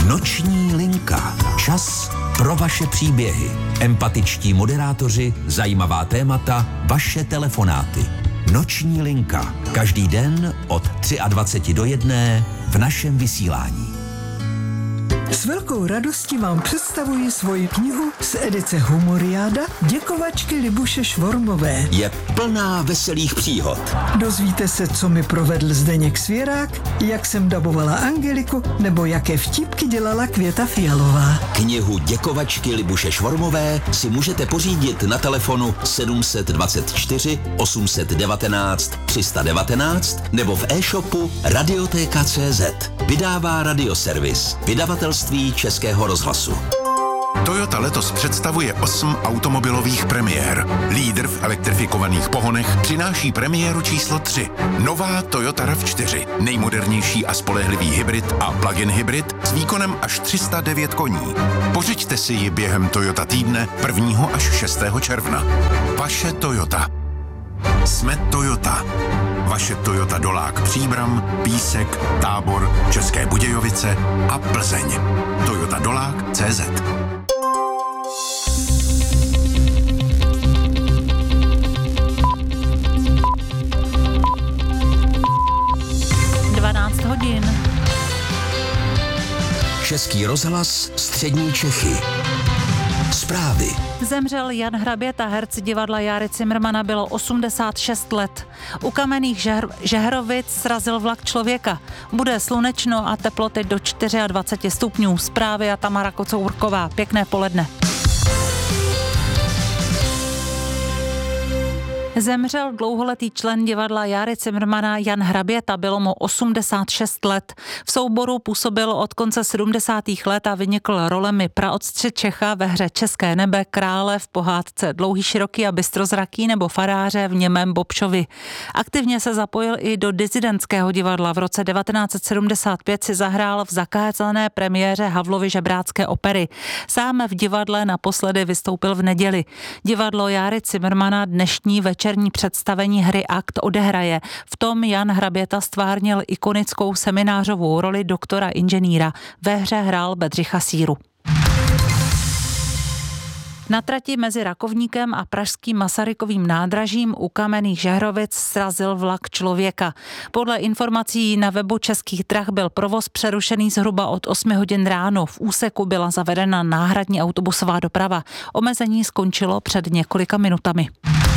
Noční linka. Čas pro vaše příběhy. Empatičtí moderátoři, zajímavá témata, vaše telefonáty. Noční linka. Každý den od 23 do 1 v našem vysílání. S velkou radostí vám představuji svoji knihu z edice Humoriáda Děkovačky Libuše Švormové. Je plná veselých příhod. Dozvíte se, co mi provedl Zdeněk Svěrák, jak jsem dabovala Angeliku, nebo jaké vtipky dělala Květa Fialová. Knihu Děkovačky Libuše Švormové si můžete pořídit na telefonu 724 819 319 nebo v e-shopu Radioteka.cz. Vydává Radioservis, vydavatelství Českého rozhlasu. Toyota letos představuje 8 automobilových premiér. Lídr v elektrifikovaných pohonech přináší premiéru číslo 3. Nová Toyota RAV4. Nejmodernější a spolehlivý hybrid a plug-in hybrid s výkonem až 309 koní. Pořiďte si ji během Toyota týdne 1. až 6. června. Vaše Toyota. Jsme Toyota. Vaše Toyota Dolák Příbram, Písek, Tábor, České Budějovice a Plzeň. Toyotadolák.cz. hodin. Český rozhlas, střední Čechy. Zprávy. Zemřel Jan Hraběta, herc divadla Járy Cimrmana, bylo 86 let. U Kamenných Žehrovic srazil vlak člověka. Bude slunečno a teploty do 24 stupňů. Zprávy a Tamara Kocourková. Pěkné poledne. Zemřel dlouholetý člen divadla Járy Cimrmana Jan Hraběta, bylo mu 86 let. V souboru působil od konce 70. let a vynikl rolemi praotce Čecha ve hře České nebe, krále v pohádce Dlouhý, široký a bystrozraký nebo faráře v Němém Bobšovi. Aktivně se zapojil i do disidentského divadla. V roce 1975 si zahrál v zakázané premiéře Havlovy žebrácké opery. Sám v divadle naposledy vystoupil v neděli. Divadlo Járy Cimrmana dnešní večerní představení hry Akt odehraje. V tom Jan Hraběta stvárnil ikonickou seminářovou roli doktora inženýra. Ve hře hrál Bedřicha Síru. Na trati mezi Rakovníkem a pražským Masarykovým nádražím u Kamenných Žehrovic srazil vlak člověka. Podle informací na webu Českých drah byl provoz přerušený zhruba od 8 hodin ráno. V úseku byla zavedena náhradní autobusová doprava. Omezení skončilo před několika minutami.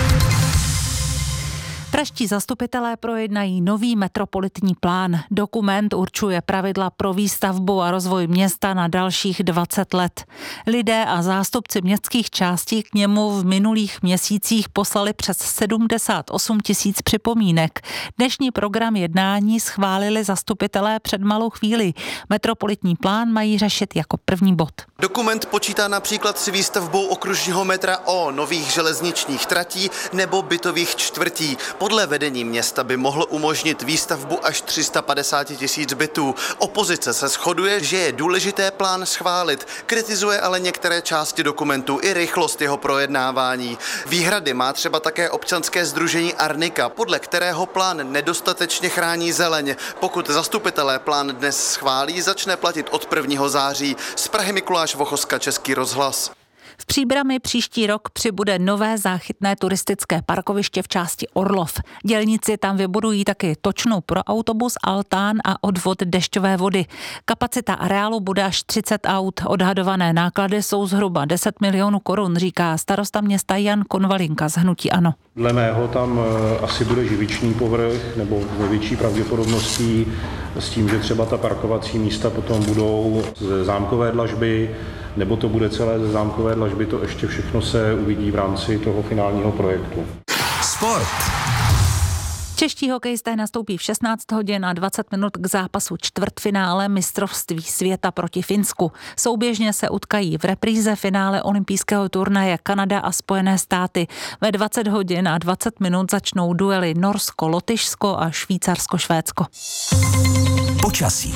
Pražští zastupitelé projednají nový metropolitní plán. Dokument určuje pravidla pro výstavbu a rozvoj města na dalších 20 let. Lidé a zástupci městských částí k němu v minulých měsících poslali přes 78 000 připomínek. Dnešní program jednání schválili zastupitelé před malou chvíli. Metropolitní plán mají řešit jako první bod. Dokument počítá například s výstavbou okružního metra O, nových železničních tratí nebo bytových čtvrtí. Podle vedení města by mohl umožnit výstavbu až 350 000 bytů. Opozice se shoduje, že je důležité plán schválit, kritizuje ale některé části dokumentu i rychlost jeho projednávání. Výhrady má třeba také občanské sdružení Arnika, podle kterého plán nedostatečně chrání zeleň. Pokud zastupitelé plán dnes schválí, začne platit od 1. září. Z Prahy Mikuláš Vochoska, Český rozhlas. V Příbrami příští rok přibude nové záchytné turistické parkoviště v části Orlov. Dělníci tam vybudují taky točnu pro autobus, altán a odvod dešťové vody. Kapacita areálu bude až 30 aut. Odhadované náklady jsou zhruba 10 milionů korun, říká starosta města Jan Konvalinka z hnutí ANO. Dle mého tam asi bude živičný povrch nebo ve větší pravděpodobností s tím, že třeba ta parkovací místa potom budou ze zámkové dlažby, nebo to bude celé ze zámkové dlažby, to ještě všechno se uvidí v rámci toho finálního projektu. Sport. Čeští hokejisté nastoupí v 16 hodin a 20 minut k zápasu čtvrtfinále mistrovství světa proti Finsku. Souběžně se utkají v repríze finále olympijského turnaje Kanada a Spojené státy. Ve 20 hodin a 20 minut začnou duely Norsko-Lotyšsko a Švýcarsko-Švédsko. Počasí.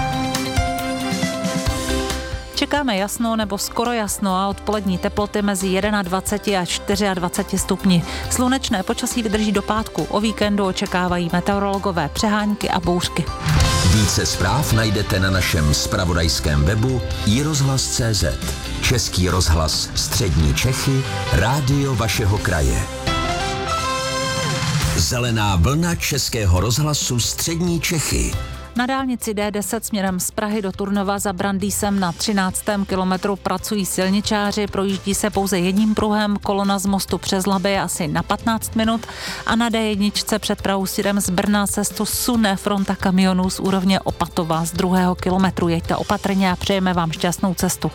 Čekáme jasno nebo skoro jasno a odpolední teploty mezi 21 a 24 stupni. Slunečné počasí vydrží do pátku. O víkendu očekávají meteorologové přehánky a bouřky. Více zpráv najdete na našem zpravodajském webu iRozhlas.cz. Český rozhlas Střední Čechy, rádio vašeho kraje. Zelená vlna Českého rozhlasu Střední Čechy. Na dálnici D10 směrem z Prahy do Turnova za Brandýsem na 13. kilometru pracují silničáři, projíždí se pouze jedním pruhem, kolona z mostu přes Labe je asi na 15 minut a na D1 před Prahou směrem z Brna cestu sune fronta kamionů z úrovně Opatova z 2. kilometru. Jeďte opatrně a přejeme vám šťastnou cestu.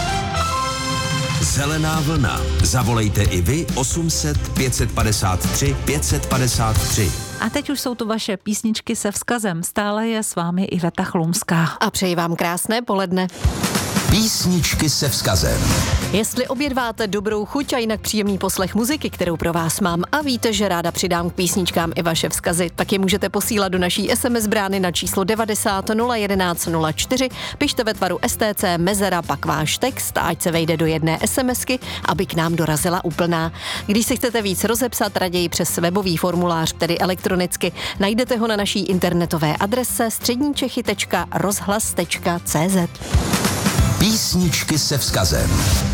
Zelená vlna. Zavolejte i vy 800 553 553. A teď už jsou tu vaše písničky se vzkazem. Stále je s vámi Iveta Chlumská. A přeji vám krásné poledne. Písničky se vzkazem. Jestli obědváte dobrou chuť a jinak příjemný poslech muziky, kterou pro vás mám a víte, že ráda přidám k písničkám i vaše vzkazy, tak je můžete posílat do naší SMS brány na číslo 90 011 04. Pište ve tvaru STC mezera pak váš text a ať se vejde do jedné SMSky, aby k nám dorazila úplná. Když si chcete víc rozepsat, raději přes webový formulář, tedy elektronicky, najdete ho na naší internetové adrese středničechy.rozhlas.cz. Písničky se vzkazem.